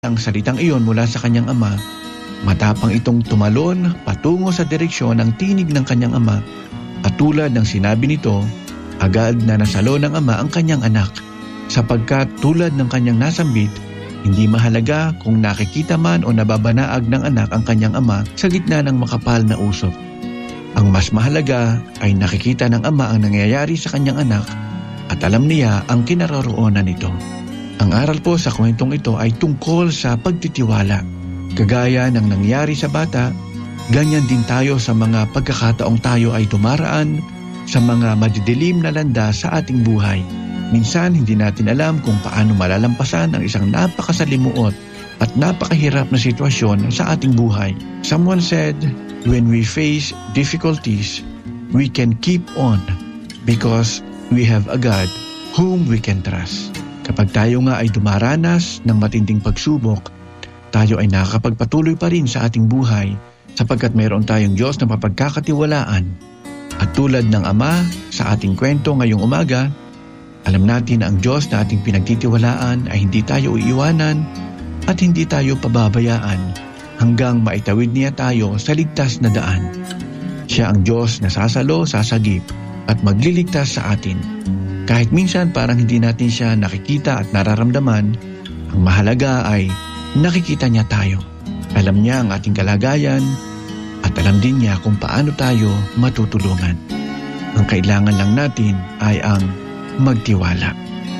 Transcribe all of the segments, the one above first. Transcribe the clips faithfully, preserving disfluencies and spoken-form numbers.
ang salitang iyon mula sa kanyang ama, matapang itong tumalon patungo sa direksyon ng tinig ng kanyang ama at tulad ng sinabi nito, agad na nasalo ng ama ang kanyang anak sapagkat tulad ng kanyang nasambit, hindi mahalaga kung nakikita man o nababanaag ng anak ang kanyang ama sa gitna ng makapal na usok. Ang mas mahalaga ay nakikita ng ama ang nangyayari sa kanyang anak at alam niya ang kinaroroonan nito. Ang aral po sa kwentong ito ay tungkol sa pagtitiwala. Kagaya ng nangyari sa bata, ganyan din tayo sa mga pagkakataong tayo ay dumaraan sa mga madidilim na landas sa ating buhay. Minsan hindi natin alam kung paano malalampasan ang isang napakasalimuot at napakahirap na sitwasyon sa ating buhay. Someone said, when we face difficulties, we can keep on because we have a God whom we can trust. Kapag tayo nga ay dumaranas ng matinding pagsubok, tayo ay nakakapagpatuloy pa rin sa ating buhay sapagkat mayroon tayong Diyos na mapagkakatiwalaan. At tulad ng Ama sa ating kwento ngayong umaga, alam natin na ang Diyos na ating pinagtitiwalaan ay hindi tayo iiwanan at hindi tayo pababayaan hanggang maitawid niya tayo sa ligtas na daan. Siya ang Diyos na sasalo, sasagip at magliligtas sa atin. Kahit minsan parang hindi natin siya nakikita at nararamdaman, ang mahalaga ay nakikita niya tayo. Alam niya ang ating kalagayan at alam din niya kung paano tayo matutulungan. Ang kailangan lang natin ay ang magtiwala.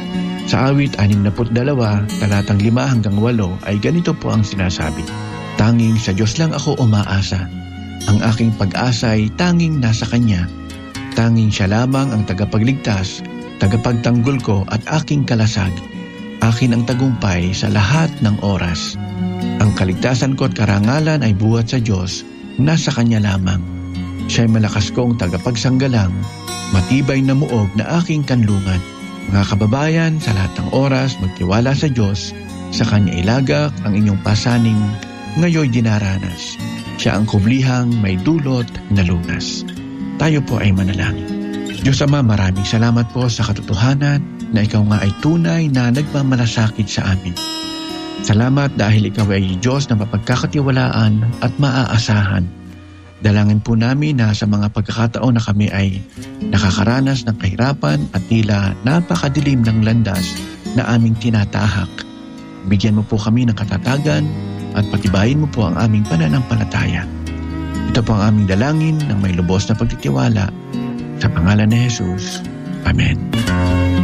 Sa awit anim na dalawa, talatang lima hanggang walo ay ganito po ang sinasabi. Tanging sa Diyos lang ako umaasa. Ang aking pag-asa ay tanging nasa Kanya. Tanging Siya lamang ang tagapagligtas, tagapagtanggol ko at aking kalasag. Akin ang tagumpay sa lahat ng oras. Ang kaligtasan ko at karangalan ay buhat sa Diyos, nasa Kanya lamang. Siya'y malakas kong tagapagsanggalang, matibay na muog na aking kanlungan. Mga kababayan, sa lahat ng oras, magtiwala sa Diyos, sa Kanya ilagak ang inyong pasaning ngayoy dinaranas. Siya ang kublihang may dulot na lunas. Tayo po ay manalangin. Diyos Ama, maraming salamat po sa katotohanan na Ikaw nga ay tunay na nagmamalasakit sa amin. Salamat dahil Ikaw ay Diyos na mapagkakatiwalaan at maaasahan. Dalangin po namin na sa mga pagkakataon na kami ay nakakaranas ng kahirapan at tila napakadilim ng landas na aming tinatahak. Bigyan mo po kami ng katatagan at patibayin mo po ang aming pananampalataya. Ito po ang aming dalangin ng may lubos na pagtitiwala sa pangalan ni Jesus. Amen.